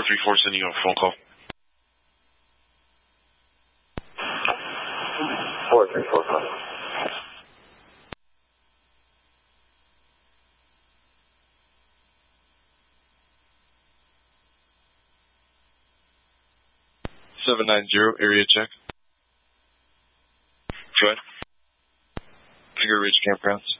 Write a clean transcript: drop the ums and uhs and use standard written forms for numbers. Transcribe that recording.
434 sending you a phone call. 434 call. Area check. Go ahead. Finger Ridge Campgrounds.